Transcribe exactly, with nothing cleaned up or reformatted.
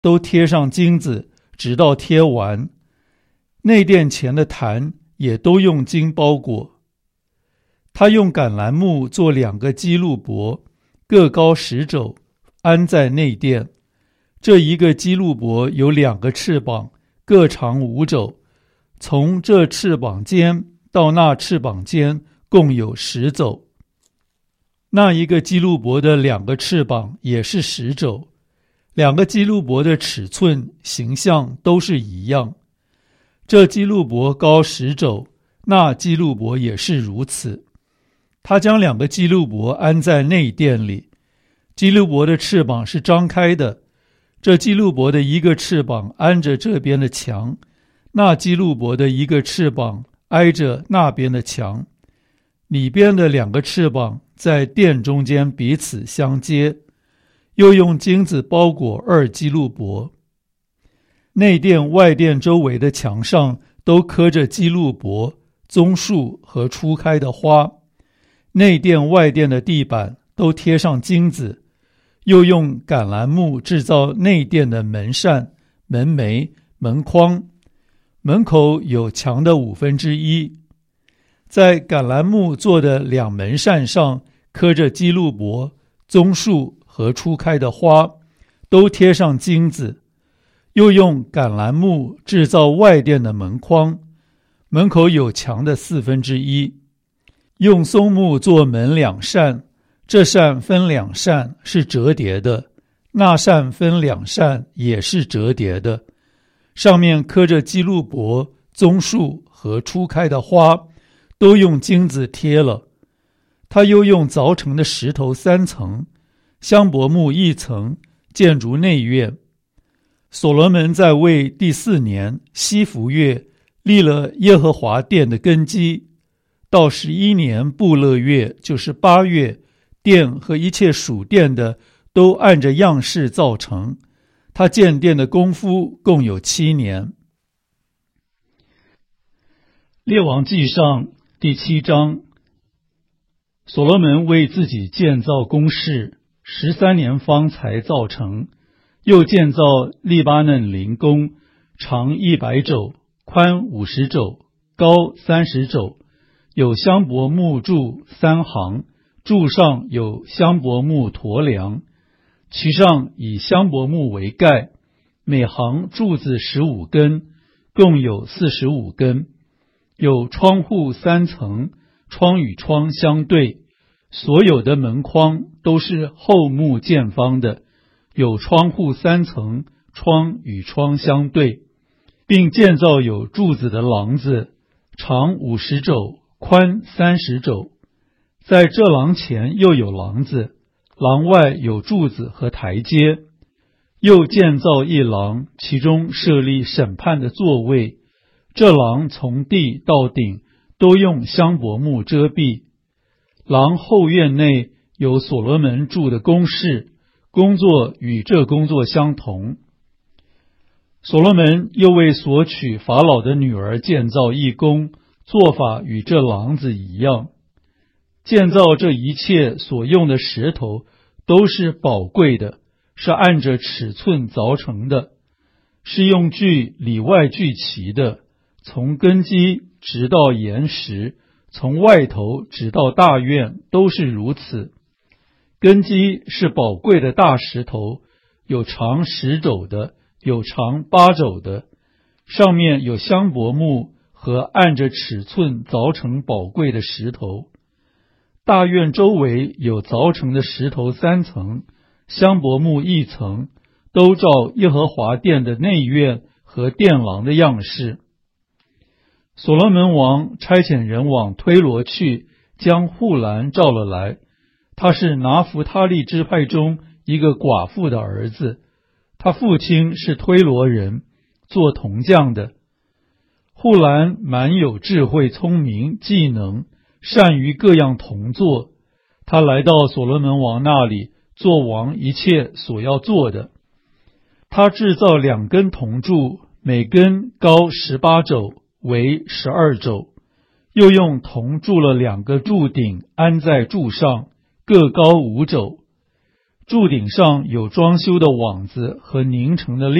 都贴上金子，直到贴完。内殿前的坛也都用金包裹。他用橄榄木做两个基路伯，各高十肘，安在内殿。这一个基路伯有两个翅膀，各长五肘，从这翅膀尖到那翅膀尖共有十肘。那一个基路伯的两个翅膀也是十肘，两个基路伯的尺寸形象都是一样。这基路伯高十肘，那基路伯也是如此。他将两个基路伯安在内殿里，基路伯的翅膀是张开的，这基路伯的一个翅膀安着这边的墙，那基路伯的一个翅膀挨着那边的墙，里边的两个翅膀在殿中间彼此相接，又用金子包裹二基路伯。内殿外殿周围的墙上都刻着基路伯、棕树和初开的花，内殿外殿的地板都贴上金子，又用橄榄木制造内殿的门扇、门楣、门框，门口有墙的五分之一。在橄榄木做的两门扇上刻着基路伯、棕树和初开的花，都贴上金子，又用橄榄木制造外殿的门框，门口有墙的四分之一。用松木做门两扇，这扇分两扇是折叠的，那扇分两扇也是折叠的，上面刻着基路伯、棕树和初开的花，都用金子贴了。他又用凿成的石头三层，香柏木一层，建筑内院。所罗门在位第四年西弗月立了耶和华殿的根基，到十一年布勒月，就是八月，殿和一切属殿的都按着样式造成。他建殿的功夫共有七年。列王纪上第七章，所罗门为自己建造宫室，十三年方才造成。又建造利巴嫩林宫，长一百肘，宽五十肘，高三十肘，有香柏木柱三行，柱上有香柏木驼梁，其上以香柏木为盖，每行柱子十五根，共有四十五根。有窗户三层，窗与窗相对，所有的门框都是厚木见方的，有窗户三层，窗与窗相对，并建造有柱子的廊子，长五十肘，宽三十肘。在这廊前又有廊子，廊外有柱子和台阶。又建造一廊，其中设立审判的座位，这廊从地到顶都用香柏木遮蔽。廊后院内有所罗门住的宫室，工作与这工作相同。所罗门又为所娶法老的女儿建造一宫，做法与这廊子一样。建造这一切所用的石头都是宝贵的，是按着尺寸凿成的，是用锯里外锯齐的，从根基直到岩石，从外头直到大院都是如此。根基是宝贵的大石头，有长十肘的，有长八肘的，上面有香柏木和按着尺寸凿成宝贵的石头。大院周围有凿成的石头三层，香柏木一层，都照耶和华殿的内院和殿廊的样式。所罗门王差遣人往推罗去，将户兰召了来。他是拿弗他利支派中一个寡妇的儿子，他父亲是推罗人，做铜匠的。户兰满有智慧、聪明、技能，善于各样铜作。他来到所罗门王那里，做王一切所要做的。他制造两根铜柱，每根高十八肘，为十二肘，又用铜铸了两个柱顶，安在柱上，各高五肘。 柱顶上有装修的网子和凝成的